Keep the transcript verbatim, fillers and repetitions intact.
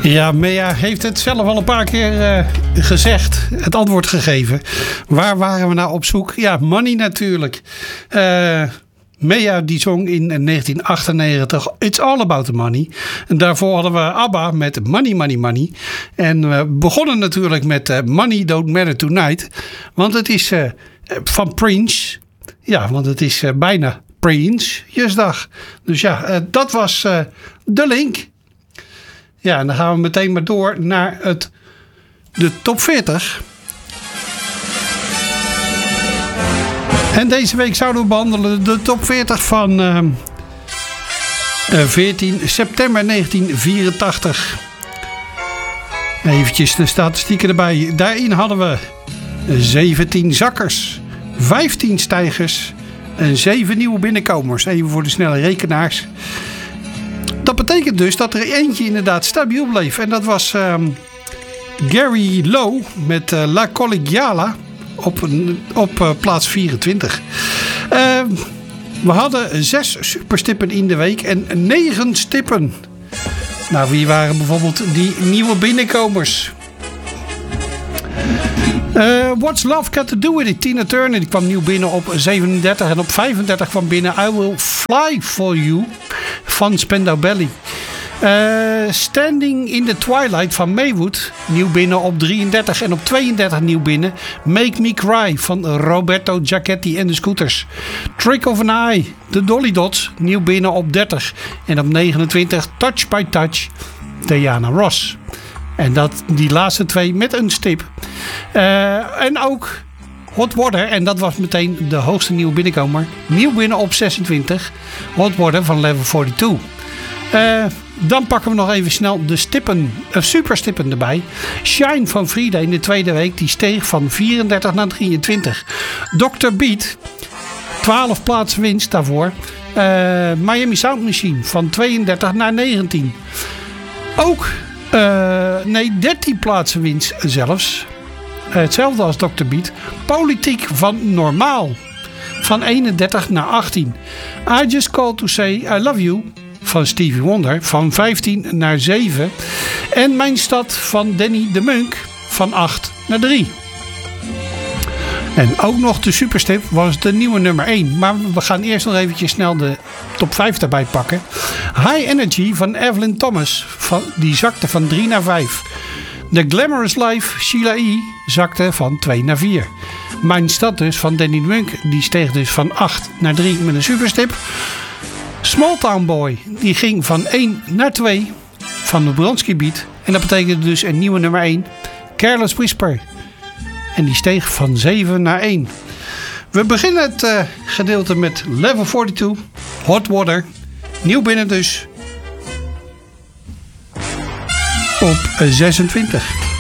Ja, Mea heeft het zelf al een paar keer uh, gezegd. Het antwoord gegeven. Waar waren we nou op zoek? Ja, money natuurlijk. Uh, Mea die zong in negentien achtennegentig It's All About The Money. En daarvoor hadden we ABBA met Money, Money, Money. En we begonnen natuurlijk met uh, Money Don't Matter Tonight. Want het is uh, van Prince. Ja, want het is uh, bijna Prinsjesdag. Dus ja, uh, dat was uh, de link. Ja, en dan gaan we meteen maar door naar het, de top veertig. En deze week zouden we behandelen de top veertig van uh, uh, veertien september negentien vierentachtig. Eventjes de statistieken erbij. Daarin hadden we zeventien zakkers, vijftien stijgers en zeven nieuwe binnenkomers. Even voor de snelle rekenaars. Dat betekent dus dat er eentje inderdaad stabiel bleef. En dat was um, Gary Lowe met uh, La Collegiala op, op uh, plaats vierentwintig. Uh, we hadden zes superstippen in de week en negen stippen. Nou, wie waren bijvoorbeeld die nieuwe binnenkomers? Uh, What's Love Got To Do With It? Tina Turner die kwam nieuw binnen op zevenendertig. En op vijfendertig kwam binnen I Will Fly For You van Spandau Ballet. Uh, Standing in the Twilight van Maywood nieuw binnen op drieëndertig. En op tweeëndertig nieuw binnen Make Me Cry van Roberto Giachetti en de Scooters. Trick of an Eye, de Dolly Dots, nieuw binnen op dertig. En op negenentwintig Touch by Touch, Diana Ross. En dat, die laatste twee met een stip. Uh, en ook Hot Water. En dat was meteen de hoogste nieuwe binnenkomer. Nieuw binnen op zesentwintig. Hot Water van Level tweeënveertig. Uh, dan pakken we nog even snel de stippen, uh, superstippen erbij. Shine van Frida in de tweede week. Die steeg van vierendertig naar drieëntwintig. dokter Beat. twaalf plaatsen winst daarvoor. Uh, Miami Sound Machine van tweeëndertig naar negentien. Ook... Uh, nee, dertien plaatsen winst zelfs. Uh, hetzelfde als dokter Beat. Politiek van Normaal. Van eenendertig naar achttien. I Just Called To Say I Love You. Van Stevie Wonder. Van vijftien naar zeven. En Mijn Stad van Danny de Munk. Van acht naar drie. En ook nog de superstip was de nieuwe nummer één. Maar we gaan eerst nog eventjes snel de top vijf erbij pakken. High Energy van Evelyn Thomas. Van, die zakte van drie naar vijf. The Glamorous Life, Sheila E. zakte van twee naar vier. Mijn Stad dus van Danny de Munk. Die steeg dus van acht naar drie met een superstip. Small Town Boy. Die ging van één naar twee. Van de Bronski Beat. En dat betekent dus een nieuwe nummer één. Careless Whisper. En die steeg van zeven naar één. We beginnen het uh, gedeelte met Level tweeënveertig. Hot Water. Nieuw binnen dus. Op zesentwintig.